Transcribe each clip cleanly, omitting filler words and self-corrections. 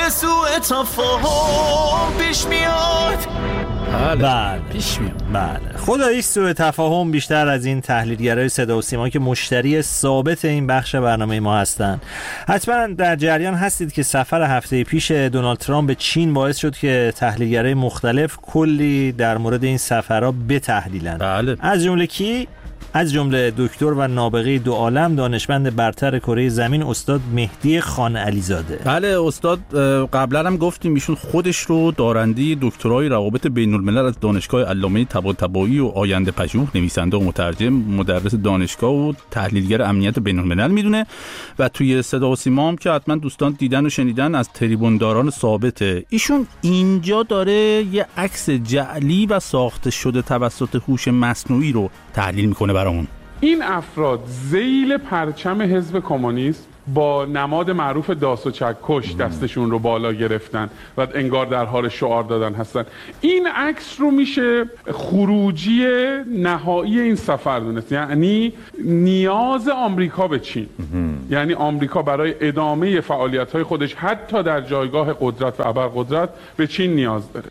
سوء تفاهم پیش میاد. بله پیش میاد. بله خداییش سوء تفاهم بیشتر از این تحلیلگرای صدا و سیما که مشتری ثابت این بخش برنامه ما هستن. حتما در جریان هستید که سفر هفته پیش دونالد ترامپ به چین باعث شد که تحلیلگرای مختلف کلی در مورد این سفرها بتحلیلن. بله. از جمله کی؟ از جمله دکتر و نابغه دو عالم دانشمند برتر کره زمین استاد مهدی خان علیزاده. بله استاد قبلا هم گفتیم ایشون خودش رو دارنده دکترای روابط بین الملل از دانشگاه علامه طباطبایی و آینده پژوه، نویسنده و مترجم، مدرس دانشگاه و تحلیلگر امنیت بین الملل میدونه و توی صدا و سیما هم که حتما دوستان دیدن و شنیدن از تریبونداران ثابته. ایشون اینجا داره یه عکس جعلی و ساخته شده توسط هوش مصنوعی رو تحلیل میکنه برامون. این افراد ذیل پرچم حزب کمونیست با نماد معروف داس و چکش دستشون رو بالا گرفتن و انگار در حال شعار دادن هستن. این عکس رو میشه خروجی نهایی این سفر دونست، یعنی نیاز آمریکا به چین. یعنی آمریکا برای ادامه فعالیت‌های خودش حتی در جایگاه قدرت و ابرقدرت به چین نیاز داره.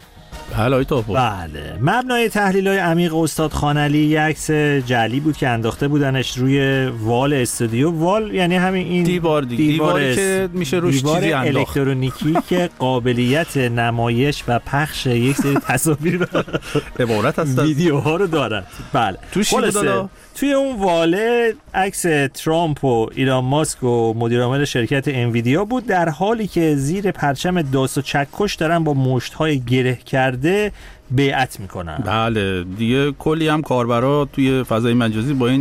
بله مبنای تحلیل‌های عمیق استاد خانعلی یک عکس جعلی بود که انداخته بودنش روی وال استودیو. وال یعنی همین این دیواری که میشه روش چیزی انداخت، الکترونیکی که قابلیت نمایش و پخش یک سری تصاویر عبارت از ویدیوها رو دارد. بله توی اون واله عکس ترامپ و ایلان ماسک و مدیر عامل شرکت انویدیا بود، در حالی که زیر پرچم داس و چکش دارن با مشت‌های گره کرده بیعت میکنن. بله دیگه کلی هم کاربرا توی فضای مجازی با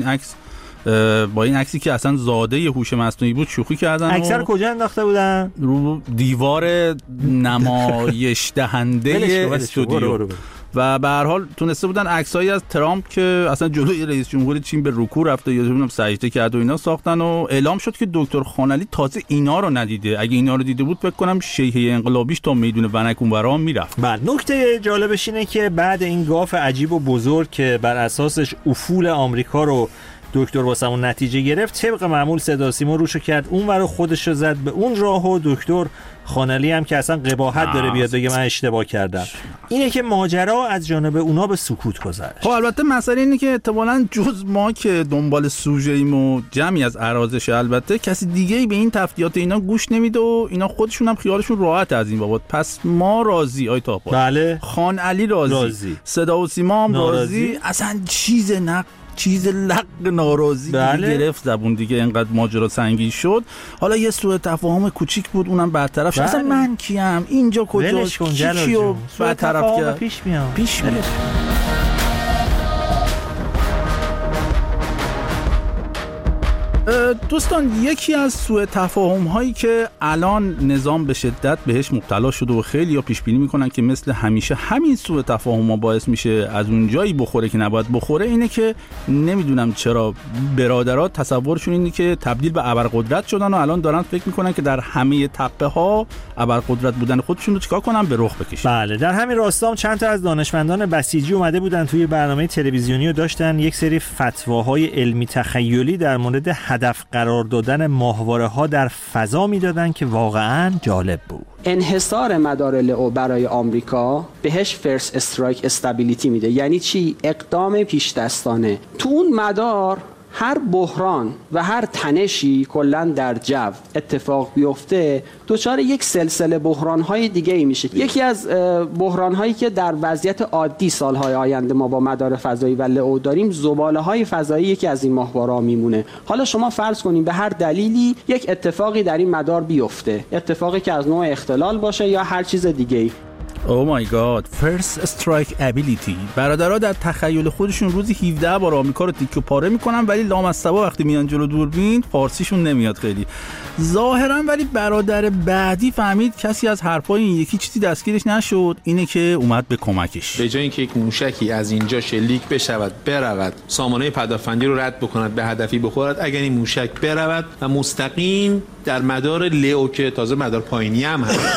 این عکسی که اصلا زاده هوش مصنوعی بود شوخی کردن. عکس رو کجا انداخته بودن؟ رو دیوار نمایش دهنده استودیو. و به هر حال تونسته بودن عکسایی از ترامپ که اصلا جلوی رئیس جمهور چین به رکوع رفته یا نمیدونم سجده کرد و اینا ساختن و اعلام شد که دکتر خانعلی تازه اینا رو ندیده. اگه اینا رو دیده بود فکر کنم شیهه انقلابیش تا میدون ونک اونورا میرفت. بله نکته جالبش اینه که بعد این گاف عجیب و بزرگ که بر اساسش افول آمریکا رو دکتر واسمون نتیجه گرفت، طبق معمول صدا سیما روشو کرد اونور خودش رو زد به اون راه و دکتر خانعلی هم که اصلا قباحت داره بیاد بگه من اشتباه کردم. اینه که ماجرا از جانب اونا به سکوت گذشت. خب البته مسئله اینه که احتمالاً جز ما که دنبال سوژه‌ایم و جمعی از ارازش، البته کسی دیگه‌ای به این تفتیات اینا گوش نمیده و اینا خودشون هم خیالشون راحت از این بابت. پس ما راضی آی تاپا. بله خانعلی راضی. صدا و سیما هم راضی. اصلا چیز لق ناراضی گرفت زبون دیگه، اینقدر ماجرا سنگین شد. حالا یه سوء تفاهم کوچیک بود اونم برطرف شد. اصلا من کیم اینجا کجاست کیو برطرف کرد پیش میاد. دوستان یکی از سوء تفاهم هایی که الان نظام به شدت بهش مبتلا شده و خیلی ها پیش بینی میکنن که مثل همیشه همین سوء تفاهم ها باعث میشه از اون جایی بخوره که نباید بخوره، اینه که نمیدونم چرا برادرها تصورشون اینه که تبدیل به ابرقدرت شدن و الان دارن فکر میکنن که در همه تپه ها ابرقدرت بودن خودشون رو چیکار کنن، به رخ بکشن. بله در همین راستا چند تا از دانشمندان بسیجی اومده بودن توی برنامه تلویزیونی و داشتن یک سری فتواهای علمی تخیلی در مورد هدف قرار دادن ماهواره‌ها در فضا میدادن که واقعاً جالب بود. انحصار مدار لئو برای آمریکا بهش فرست استرایک استابیلیتی میده. یعنی چی؟ اقدام پیش دستانه. تو اون مدار هر بحران و هر تنشی کلن در جو اتفاق بیفته دچار یک سلسله بحران‌های دیگه‌ای میشه. یکی از بحران‌هایی که در وضعیت عادی سال‌های آینده ما با مدار فضایی و لئو داریم، زباله‌های فضایی یکی از این ماهواره‌ها میمونه. حالا شما فرض کنین به هر دلیلی یک اتفاقی در این مدار بیفته، اتفاقی که از نوع اختلال باشه یا هر چیز دیگه‌ای. او مای گاد، فرست استرایک ابیلیتی. برادرها در تخیل خودشون روزی 17 بار آمریکا رو تیکه پاره میکنن، ولی لامصبا وقتی میان جلو دوربین فارسیشون نمیاد خیلی ظاهرا. ولی برادر بعدی فهمید کسی از حرفای این یکی چیزی دستگیرش نشد، اینه که اومد به کمکش. به جای اینکه یک موشکی از اینجا شلیک بشود برود سامانه پدافندی رو رد بکند به هدفی بخورد، اگر این موشک برود و مستقیم در مدار لئو که تازه مدار پایینی هم هست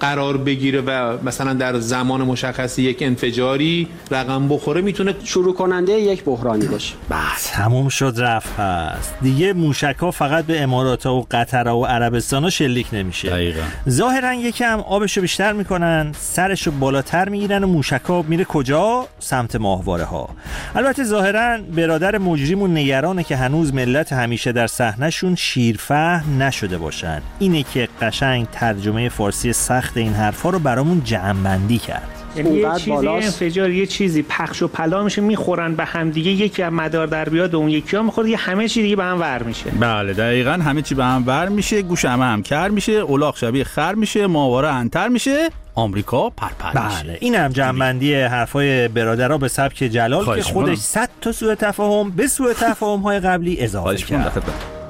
قرار بگیره و مثلا در زمان مشخصی یک انفجاری رقم بخوره میتونه شروع کننده یک بحرانی باشه. بس تموم شد رفت. هست دیگه موشک‌ها فقط به امارات‌ها و قطرها و عربستان‌ها شلیک نمیشه. دقیقاً. ظاهراً یکم آبشو بیشتر میکنن، سرشو بالاتر میگیرن و موشک‌ها میره کجا؟ سمت ماهواره‌ها. البته ظاهراً برادر مجرم نگرانه که هنوز ملت همیشه در صحنه‌شون شیرفهم نشده باشن. اینه که قشنگ ترجمه فارسی سخت این حرفا رو برامون جمع‌بندی کرد. یعنی یه چیزی انفجار، یه چیزی پخش و پلا میشه، میخورن به هم دیگه، یکی از مدار در بیاد و اون یکی ها میخوره، همه چی دیگه به هم ور میشه. بله دقیقاً، همه چی به هم ور میشه، گوش هم کر میشه، الاغ شبیه خر میشه، ماهواره انتر میشه، آمریکا پرپر میشه. بله این هم جمع‌بندی حرفای برادرها به سبک جلال که خودش 100 تا سوء تفاهم به سوء تفاهم‌های قبلی اضافه کرد.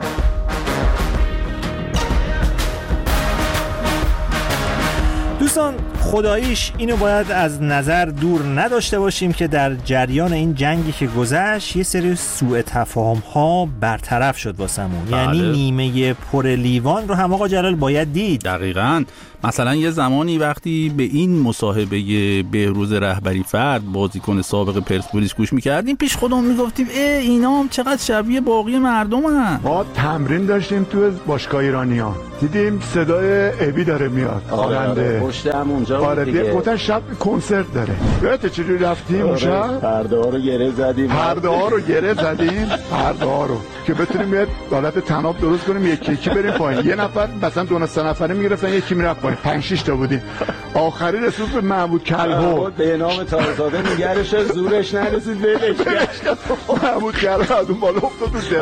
دوستان خداییش اینو باید از نظر دور نداشته باشیم که در جریان این جنگی که گذشت یه سری سوء تفاهم ها برطرف شد واسمون. یعنی نیمه پر لیوان رو هم آقا جلال باید دید. دقیقاً. مثلا یه زمانی وقتی به این مصاحبه بهروز رهبری فرد بازیکن سابق پرسپولیس گوش میکردیم، پیش خودمون میگفتیم اینا هم چقدر شبیه باقی مردمن. ما تمرین داشتیم تو باشگاه ایرانیان، دیدیم صدای ابی داره میاد. آره پشت هم اونجا بود دیگه. گفتن شب کنسرت داره. یادت چجوری رفتیم اون شب؟ پرده ها رو گره زدیم. پرده ها رو که بتونیم یه حالت تناب درست کنیم، یکی بریم پایین. یه نفر مثلا 2-3 نفره میگرفتن، یکی میرفت پایین. 5-6 تا بودیم. آخری رسید به محمود کلهو. به نام تازاده نگرش زورش نرسید ولش کرد. محمود کلهو از اون بالا افتاد تو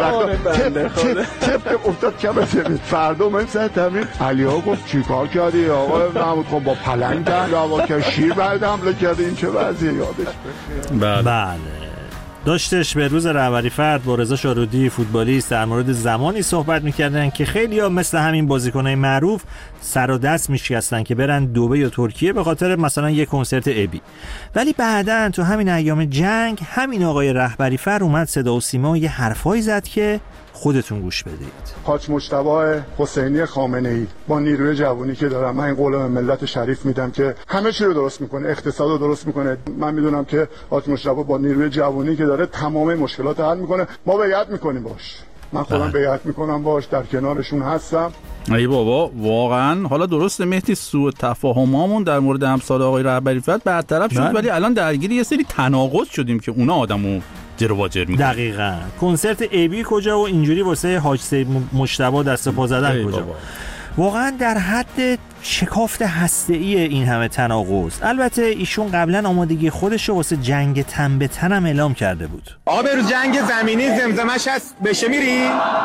درخت. تپ افتاد کم زمین. فردا من سر تمرین علی‌ها گفت چیکار کردی آقا محمود؟ خب با پلنگ دعوا کرد، شیر بعد حمله کرد. این چه وضعیه یادش بخیر. بله داشتش به روز رهبری فرد با رضا شارودی فوتبالیست در مورد زمانی صحبت میکردن که خیلی‌ها مثل همین بازیکنای معروف سر و دست میشکستن که برن دبی یا ترکیه به خاطر مثلا یک کنسرت ابی. ولی بعداً تو همین ایام جنگ همین آقای رهبری فرد اومد صدا و سیما یه حرفایی زد که خودتون گوش بدید. حاج مجتبی حسینی خامنه‌ای با نیروی جوانی که دارم، من این قولم ملت شریف میدم که همه چی رو درست میکنه، اقتصاد رو درست میکنه. من میدونم که حاج مجتبی با نیروی جوانی که داره تمام مشکلات حل میکنه. ما بیعت میکنیم باش، من خودم بیعت میکنم باش، در کنارشون هستم. ای بابا واقعا. حالا درسته مهدی سوء تفاهمامون در مورد امثال آقای رهبری فرد برطرف شد، ولی الان درگیر یه سری تناقض شدیم که اونا آدمو جرواجر میکنه. دقیقاً. کنسرت ابی کجا و اینجوری واسه حاج سید مجتبی دست پا زدن کجا؟ واقعا در حد شکافت هسته‌ای این همه تناقض. البته ایشون قبلا آمادگی خودش رو واسه جنگ تن به تن هم اعلام کرده بود. آقا به روز جنگ زمینی زمزمش هست، بشه میری؟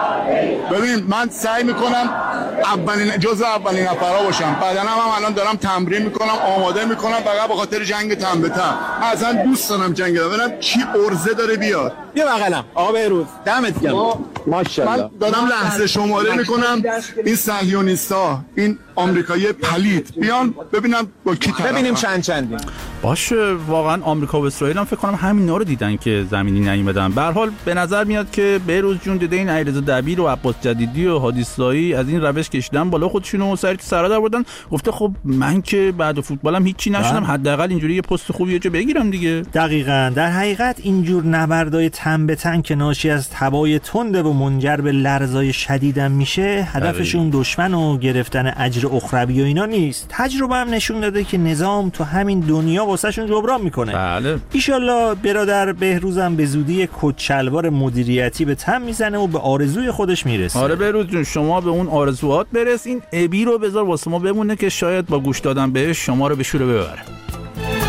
ببین من سعی میکنم جزو اولین نفرها باشم. بعدن هم الان دارم تمرین میکنم، آماده میکنم فقط به خاطر جنگ تن به تن. اصلا دوست دارم جنگ ببینم کی ارزه داره بیاد. بیا بغلم آقا بهروز، دمت گرم. ماشاءالله. من دارم لحظه شماره میکنم این صهیونیستا، این آمریکایی پلید بیان ببینم با کی طرفن. ببینیم چندی. باشه واقعا آمریکا و اسرائیل هم فکر کنم همینا رو دیدن که زمینی نیومدن. به هر حال به نظر میاد که بهروز جون دیده این علیرضا دبیر و عباس جدیدی و هادی اسلائی از این روش کشیدن بالا خودشونو سر سرا در بردن. گفته خب من که بعد فوتبالم هیچی نشدم، حداقل اینجوری یه پست خوبی یه جا بگیرم دیگه. دقیقاً. در حقیقت اینجور نبردای تن به تن که ناشی از تبای تنده و منجر به لرزای شدیدم میشه، هدفشون دشمن و گرفتن اجر اخروی و اینا نیست. تجربه هم نشون داده که نظام تو همین دنیا واسهشون جبران میکنه. بله. ایشالله برادر بهروزم به زودی کچلوار مدیریتی به تن میزنه و به آرزوی خودش میرسه. آره بهروز جون شما به اون آرزوات برس. این ابی رو بذار واسه ما بمونه که شاید با گوش دادن بهش شما رو به شوره ببره.